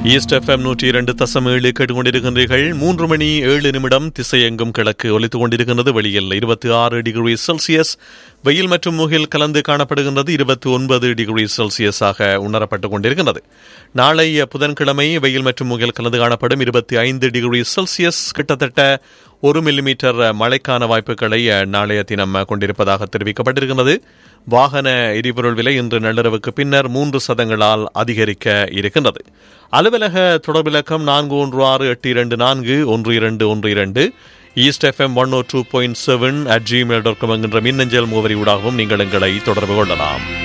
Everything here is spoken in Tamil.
ஈஸ்ட் FM 102.7 கேட்டுக்கொண்டிருக்கின்றீர்கள். 3 மணி 7 நிமிடம். திசையெங்கும் கிழக்கு ஒலித்துக் கொண்டிருக்கின்றது. வெளியில் 26 டிகிரி செல்சியஸ் வெயில் மற்றும் முகில் கலந்து காணப்படுகின்றது. 29 டிகிரி செல்சியஸாக உணரப்பட்டுக் கொண்டிருக்கின்றது. நாளை புதன்கிழமை வெயில் மற்றும் முகில் கலந்து காணப்படும். 25 டிகிரி செல்சியஸ், கிட்டத்தட்ட 1 மில்லிமீட்டர் மழைக்கான வாய்ப்புகளை நாளைய தினம் கொண்டிருப்பதாக தெரிவிக்கப்பட்டிருக்கிறது. வாகன எரிபொருள் விலை இன்று நள்ளிரவுக்கு பின்னர் 3 சதங்களால் அதிகரிக்க இருக்கின்றது. அலுவலக தொடர்பிலக்கம் 4168241212 ஈஸ்ட் FM 102.7 @gmail.com என்கின்ற மின்னஞ்சல் முகவரி ஊடாகவும் நீங்கள் எங்களை தொடர்பு கொள்ளலாம்.